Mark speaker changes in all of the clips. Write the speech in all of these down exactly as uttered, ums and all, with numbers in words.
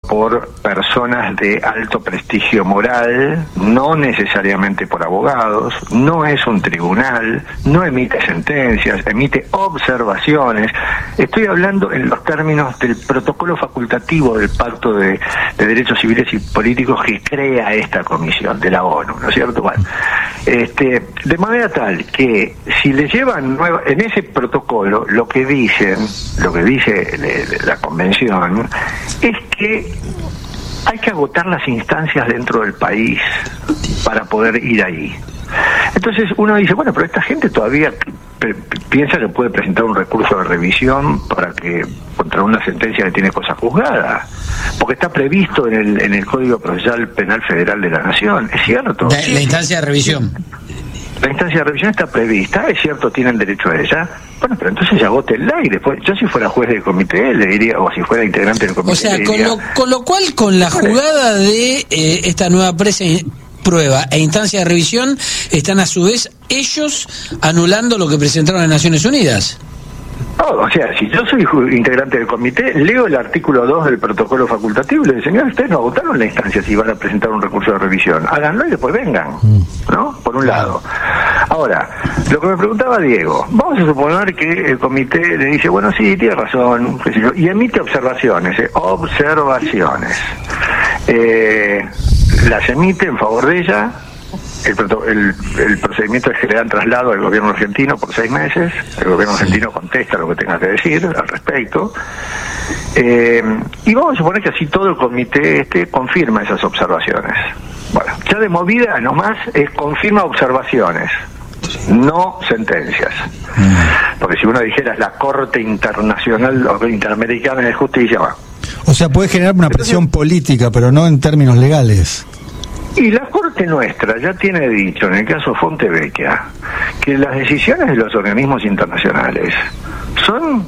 Speaker 1: por personas de alto prestigio moral, no necesariamente por abogados, no es un tribunal, no emite sentencias, emite observaciones. Estoy hablando en los términos del protocolo facultativo del Pacto de, de Derechos Civiles y Políticos que crea esta comisión de la ONU, ¿no es cierto? Bueno, este, de manera tal que si le llevan nueva, en ese protocolo lo que dicen, lo que dice le, la convención es que hay que agotar las instancias dentro del país para poder ir ahí. Entonces uno dice, bueno, pero esta gente todavía p- piensa que puede presentar un recurso de revisión para que contra una sentencia que tiene cosa juzgada, porque está previsto en el en el Código Procesal Penal Federal de la Nación, ¿es cierto?
Speaker 2: La, la instancia de revisión.
Speaker 1: La instancia de revisión está prevista, es cierto, tienen derecho a ella. Bueno, pero entonces agótenla y después, yo si fuera juez del comité le diría, o si fuera integrante del comité.
Speaker 2: O sea,
Speaker 1: le
Speaker 2: con
Speaker 1: diría,
Speaker 2: lo, con lo cual, con la jugada de eh, esta nueva presa, prueba e instancia de revisión, están a su vez ellos anulando lo que presentaron en Naciones Unidas.
Speaker 1: Oh, o sea, si yo soy integrante del comité, leo el artículo dos del protocolo facultativo y le digo, señor, ustedes no agotaron la instancia si van a presentar un recurso de revisión. Háganlo y después vengan, ¿no? Por un lado. Ahora, lo que me preguntaba Diego, vamos a suponer que el comité le dice, bueno, sí, tiene razón, qué sé yo, y emite observaciones, ¿eh? observaciones. Eh, las emite en favor de ella. El, el, el procedimiento es que le dan traslado al gobierno argentino por seis meses. El gobierno argentino contesta lo que tenga que decir al respecto. Eh, y vamos a suponer que así todo el comité este confirma esas observaciones. Bueno, ya de movida nomás es confirma observaciones, no sentencias. Porque si uno dijera la Corte Internacional o Interamericana de Justicia, va.
Speaker 3: O sea, puede generar una presión Entonces, política, pero no en términos legales.
Speaker 1: Y la Corte nuestra ya tiene dicho, en el caso Fontevecchia, que las decisiones de los organismos internacionales son,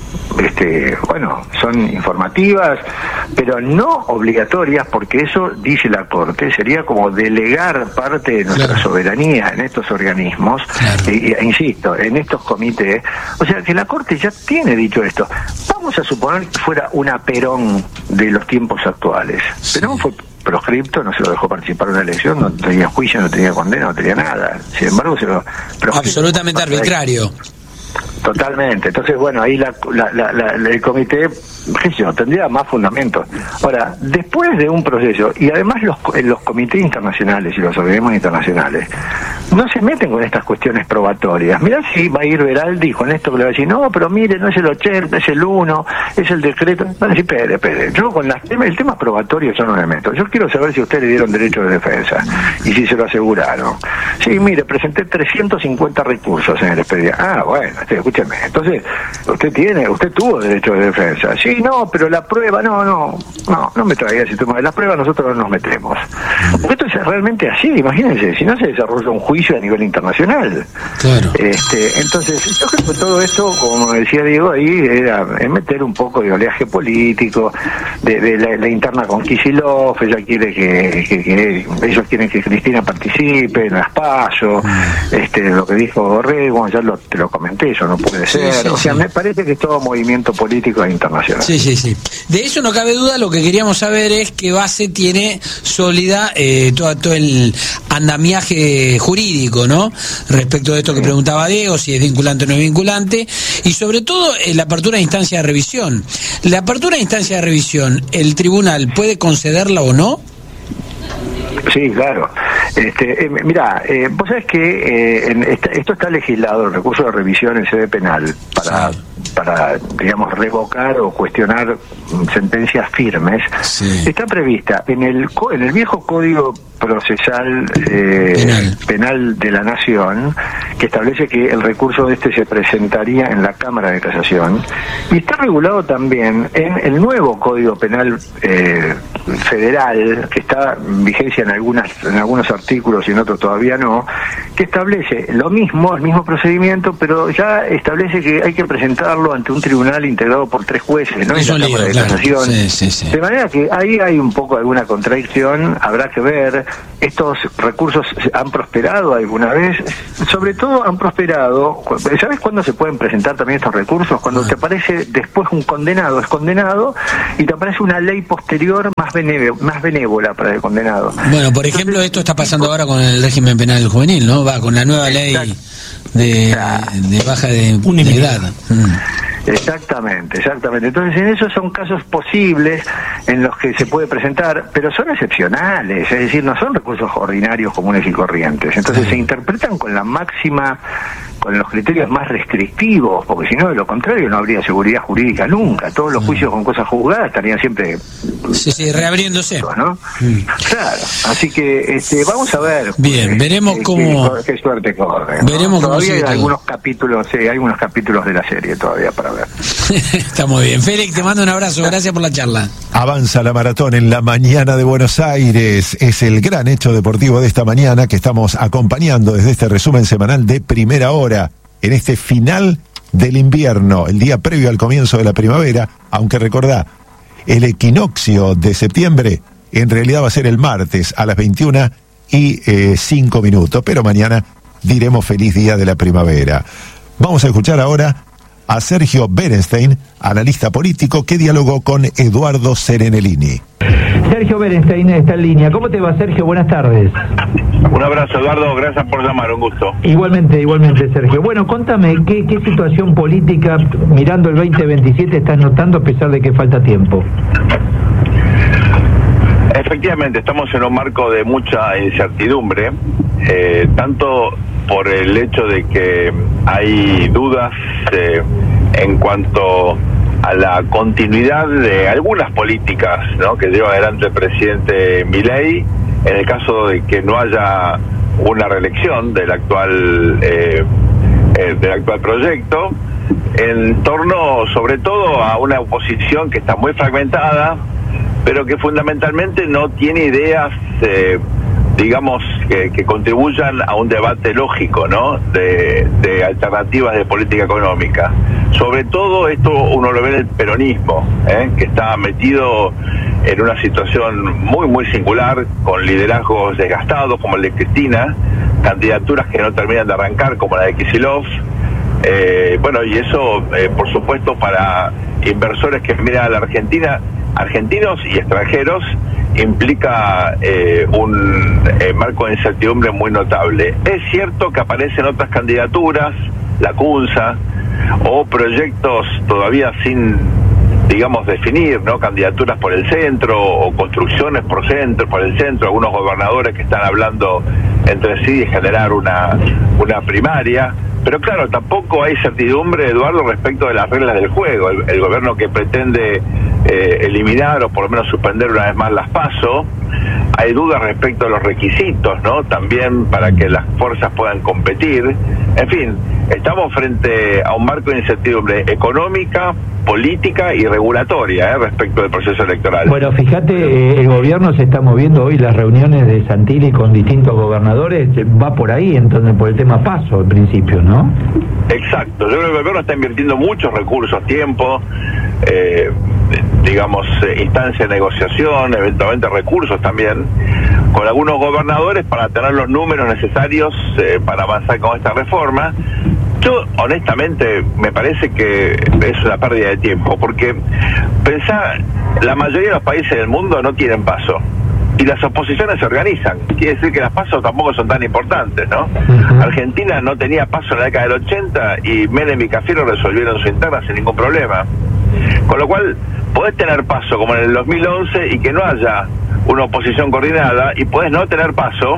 Speaker 1: este, bueno, son informativas, pero no obligatorias, porque eso, dice la Corte, sería como delegar parte de nuestra claro. soberanía en estos organismos, claro. e, e, insisto, en estos comités. O sea, que la Corte ya tiene dicho esto. Vamos a suponer que fuera una Perón de los tiempos actuales. Sí. Perón fue proscripto, no se lo dejó participar en una elección, no tenía juicio, no tenía condena, no tenía nada. Sin embargo, se lo proscripto.
Speaker 2: Absolutamente arbitrario.
Speaker 1: Totalmente. Entonces, bueno, ahí la, la, la, la, el comité, qué sé yo, tendría más fundamentos. Ahora, después de un proceso, y además los, los comités internacionales y los organismos internacionales no se meten con estas cuestiones probatorias. Mirá si va a ir Veraldi con esto que le va a decir, no, pero mire, no es el ochenta, es el uno, es el decreto. Van a decir, espere, espere. Yo con las, el tema probatorio yo no me meto. Yo quiero saber si ustedes le dieron derecho de defensa y si se lo aseguraron. Sí, mire, presenté trescientos cincuenta recursos en el expediente. Ah, bueno, escúcheme. Entonces, usted tiene, usted tuvo derecho de defensa. Sí, no, pero la prueba, no, no, no, no me traiga ese tema de las pruebas, nosotros no nos metemos. Porque esto es realmente así, imagínense, si no se desarrolla un juicio a nivel internacional.
Speaker 2: Claro.
Speaker 1: Este, entonces, yo creo que todo esto, como decía Diego ahí, era meter un poco de oleaje político, de, de la, la interna con Kicillof. Ella quiere que, que, que ellos quieren que Cristina participe en las PASO, mm. este, lo que dijo Borrego, ya lo, te lo comenté, eso no puede ser. Sí, sí, o sea, sí. me parece que es todo movimiento político e internacional.
Speaker 2: Sí, sí, sí. De eso no cabe duda. Lo que queríamos saber es qué base tiene sólida eh, todo, todo el andamiaje jurídico, ¿no? Respecto de esto que preguntaba Diego, si es vinculante o no es vinculante, y sobre todo eh, la apertura de instancia de revisión. La apertura de instancia de revisión, ¿el tribunal puede concederla o no?
Speaker 1: Sí, claro. Este, eh, mira, eh, vos sabés que eh, en esta, esto está legislado, el recurso de revisión en sede penal, para, sí. para digamos, revocar o cuestionar sentencias firmes. Sí. Está prevista en el en el viejo Código Procesal eh, penal. penal de la Nación, que establece que el recurso de este se presentaría en la Cámara de Casación, y está regulado también en el nuevo Código Penal eh, federal, que está en vigencia en algunas en algunos artículos y en otros todavía no, que establece lo mismo, el mismo procedimiento, pero ya establece que hay que presentarlo ante un tribunal integrado por tres jueces, ¿no?
Speaker 2: Es un lío, claro. Sí, sí, sí.
Speaker 1: De manera que ahí hay un poco alguna contradicción, habrá que ver. Estos recursos han prosperado alguna vez, sobre todo han prosperado, ¿sabes cuándo se pueden presentar también estos recursos? Cuando ah. te aparece después un condenado, es condenado, y te aparece una ley posterior más benévola, más benévola para el condenado.
Speaker 2: Bueno, por ejemplo, Entonces, esto está pasando ahora con el régimen penal juvenil, ¿no? Va con la nueva ley de, de baja de, de edad. Mm.
Speaker 1: Exactamente, exactamente. Entonces, en esos son casos posibles en los que se puede presentar, pero son excepcionales, es decir, no son recursos ordinarios, comunes y corrientes. Entonces, sí. se interpretan con la máxima, con los criterios más restrictivos, porque si no, de lo contrario, no habría seguridad jurídica nunca. Todos los sí. juicios con cosas juzgadas estarían siempre...
Speaker 2: Sí, sí, reabriéndose.
Speaker 1: ¿No? Sí. Claro, así que este, vamos a ver.
Speaker 2: Bien, pues, veremos
Speaker 1: qué,
Speaker 2: cómo...
Speaker 1: Qué, qué suerte corre,
Speaker 2: ¿no? Veremos
Speaker 1: todavía
Speaker 2: cómo
Speaker 1: hay algunos capítulos, sí, hay algunos capítulos de la serie todavía para ver.
Speaker 2: Está muy bien. Félix, te mando un abrazo, gracias por la charla.
Speaker 4: Avanza la maratón en la mañana de Buenos Aires. Es el gran hecho deportivo de esta mañana que estamos acompañando desde este resumen semanal de Primera Hora, en este final del invierno, el día previo al comienzo de la primavera, aunque recordá, el equinoccio de septiembre en realidad va a ser el martes a las veintiuna y cinco minutos, pero mañana diremos feliz día de la primavera. Vamos a escuchar ahora a Sergio Berenstein, analista político, que dialogó con Eduardo Serenellini.
Speaker 5: Sergio Berenstein está en línea. ¿Cómo te va, Sergio? Buenas tardes.
Speaker 6: Un abrazo, Eduardo. Gracias por llamar. Un gusto.
Speaker 5: Igualmente, igualmente, Sergio. Bueno, contame, ¿qué, qué situación política, mirando el veinte veintisiete, estás notando a pesar de que falta tiempo?
Speaker 6: Efectivamente, estamos en un marco de mucha incertidumbre, eh, tanto por el hecho de que hay dudas eh, en cuanto a la continuidad de algunas políticas, ¿no?, que lleva adelante el presidente Milei, en el caso de que no haya una reelección del actual eh, eh, del actual proyecto, en torno sobre todo a una oposición que está muy fragmentada, pero que fundamentalmente no tiene ideas eh, digamos, que, que contribuyan a un debate lógico, ¿no?, de, de alternativas de política económica. Sobre todo esto uno lo ve en el peronismo, ¿eh?, que está metido en una situación muy, muy singular, con liderazgos desgastados como el de Cristina, candidaturas que no terminan de arrancar como la de Kicillof. Eh, bueno, y eso, eh, por supuesto, para inversores que miran a la Argentina, argentinos y extranjeros, implica eh, un eh, marco de incertidumbre muy notable. Es cierto que aparecen otras candidaturas, la CUNSA, o proyectos todavía sin, digamos, definir, ¿no?, candidaturas por el centro o construcciones por centro, por el centro, algunos gobernadores que están hablando entre sí de generar una, una primaria. Pero claro, tampoco hay certidumbre, Eduardo, respecto de las reglas del juego. El, el gobierno que pretende eh, eliminar o por lo menos suspender una vez más las PASO, hay dudas respecto a los requisitos, ¿no?, también para que las fuerzas puedan competir. En fin, estamos frente a un marco de incertidumbre económica, política y regulatoria, ¿eh?, respecto del proceso electoral.
Speaker 5: Bueno, fíjate, eh, el gobierno se está moviendo hoy, las reuniones de Santilli con distintos gobernadores, va por ahí, entonces, por el tema PASO, en principio, ¿no?
Speaker 6: Exacto, yo creo que el gobierno está invirtiendo muchos recursos, tiempo, eh, digamos, eh, instancia de negociación, eventualmente recursos también, con algunos gobernadores para tener los números necesarios eh, para avanzar con esta reforma. Yo, honestamente, me parece que es una pérdida de tiempo, porque pensá, la mayoría de los países del mundo no tienen PASO, y las oposiciones se organizan. Quiere decir que las PASO tampoco son tan importantes, ¿no? Uh-huh. Argentina no tenía PASO en la década del ochenta y Menem y Cafiero resolvieron su interna sin ningún problema. Con lo cual, podés tener PASO como en el dos mil once y que no haya una oposición coordinada, y podés no tener PASO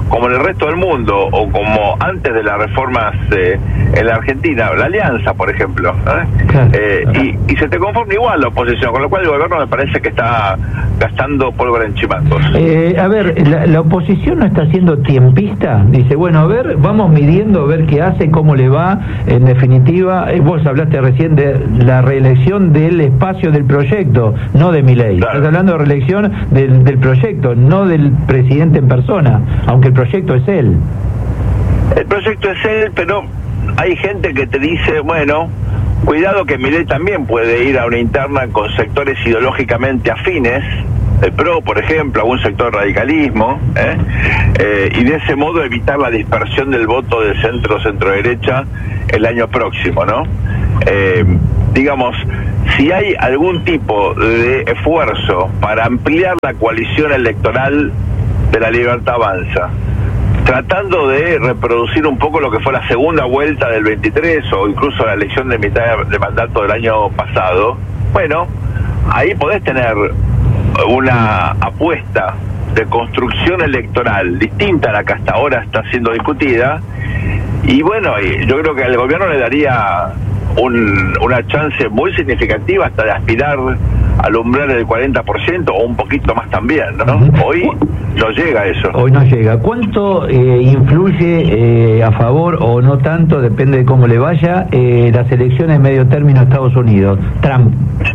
Speaker 6: como en el resto del mundo, o como antes de las reformas eh, en la Argentina, la Alianza, por ejemplo, ¿eh? Claro. Eh, y, y se te conforma igual la oposición, con lo cual el gobierno me parece que está gastando pólvora en chimangos.
Speaker 5: Eh, a ver, la, la oposición no está siendo tiempista, dice, bueno, a ver, vamos midiendo, a ver qué hace, cómo le va, en definitiva, eh, vos hablaste recién de la reelección del espacio del proyecto, no de Milei, claro. Estás hablando de reelección del, del proyecto, no del presidente en persona, aunque el proyecto es él.
Speaker 6: El proyecto es él, pero hay gente que te dice, bueno, cuidado que Milei también puede ir a una interna con sectores ideológicamente afines, el P R O, por ejemplo, a un sector de radicalismo, ¿eh? Eh, y de ese modo evitar la dispersión del voto de centro-centro-derecha el año próximo, ¿no? Eh, digamos, si hay algún tipo de esfuerzo para ampliar la coalición electoral de La Libertad Avanza, tratando de reproducir un poco lo que fue la segunda vuelta del veintitrés o incluso la elección de mitad de mandato del año pasado, bueno, ahí podés tener una apuesta de construcción electoral distinta a la que hasta ahora está siendo discutida, y bueno, yo creo que al gobierno le daría un, una chance muy significativa hasta de aspirar al umbral del cuarenta por ciento o un poquito más también, ¿no? Uh-huh. Hoy no llega eso.
Speaker 5: Hoy no llega. ¿Cuánto eh, influye eh, a favor o no tanto, depende de cómo le vaya, eh, las elecciones de medio término de Estados Unidos? Trump.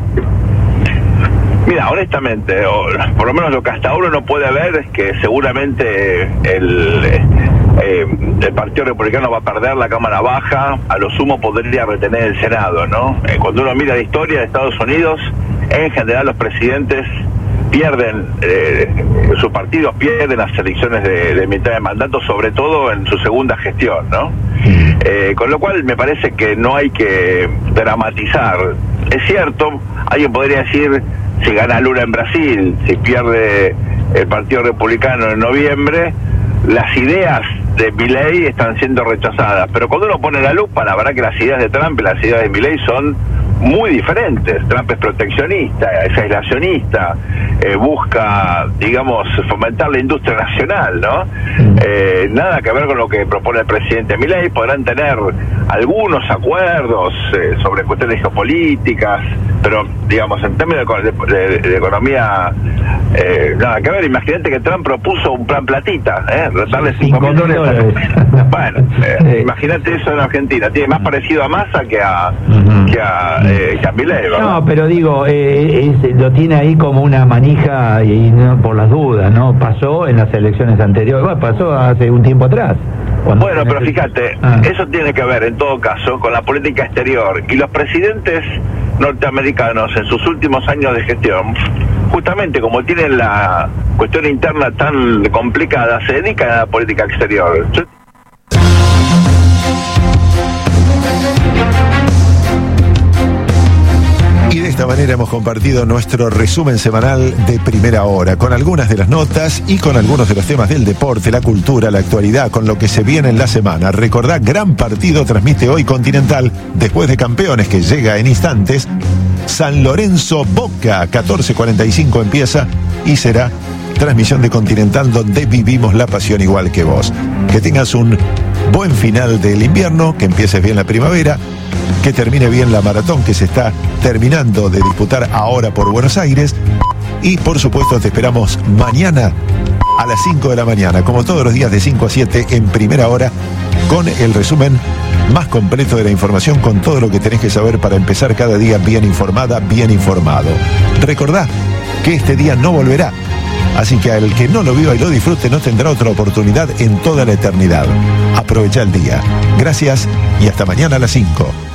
Speaker 6: Mira, honestamente, o, por lo menos lo que hasta ahora uno puede ver es que seguramente el, eh, el Partido Republicano va a perder la Cámara Baja, a lo sumo podría retener el Senado, ¿no? Eh, cuando uno mira la historia de Estados Unidos, en general los presidentes pierden, eh, sus partidos pierden las elecciones de, de mitad de mandato, sobre todo en su segunda gestión, ¿no? Eh, con lo cual me parece que no hay que dramatizar. Es cierto, alguien podría decir, si gana Lula en Brasil, si pierde el Partido Republicano en noviembre, las ideas de Milei están siendo rechazadas, pero cuando uno pone la lupa, la verdad que las ideas de Trump y las ideas de Milei son muy diferentes. Trump es proteccionista, es aislacionista, eh, busca, digamos, fomentar la industria nacional, ¿no? Eh, nada que ver con lo que propone el presidente Milei. Podrán tener algunos acuerdos eh, sobre cuestiones geopolíticas, pero, digamos, en términos de, de, de economía, eh, nada que ver. Imagínate que Trump propuso un plan platita, ¿eh? Darle cinco mil dólares. Bueno, eh, imagínate eso en Argentina. Tiene más parecido a Massa que a, uh-huh. que a Eh,
Speaker 5: no, pero digo, eh, es, lo tiene ahí como una manija y no por las dudas, ¿no? Pasó en las elecciones anteriores, bueno, pasó hace un tiempo atrás.
Speaker 6: Bueno, pero fíjate, ah. eso tiene que ver en todo caso con la política exterior, y los presidentes norteamericanos en sus últimos años de gestión, justamente como tienen la cuestión interna tan complicada, se dedican a la política exterior. Yo...
Speaker 4: Y de esta manera hemos compartido nuestro resumen semanal de Primera Hora, con algunas de las notas y con algunos de los temas del deporte, la cultura, la actualidad, con lo que se viene en la semana. Recordá, gran partido transmite hoy Continental, después de Campeones, que llega en instantes. San Lorenzo Boca, catorce cuarenta y cinco empieza y será transmisión de Continental, donde vivimos la pasión igual que vos. Que tengas un buen final del invierno, que empieces bien la primavera, que termine bien la maratón que se está terminando de disputar ahora por Buenos Aires, y por supuesto te esperamos mañana a las cinco de la mañana, como todos los días de cinco a siete en Primera Hora, con el resumen más completo de la información, con todo lo que tenés que saber para empezar cada día bien informada, bien informado. Recordá que este día no volverá, así que al que no lo viva y lo disfrute no tendrá otra oportunidad en toda la eternidad. Aprovecha el día. Gracias y hasta mañana a las cinco.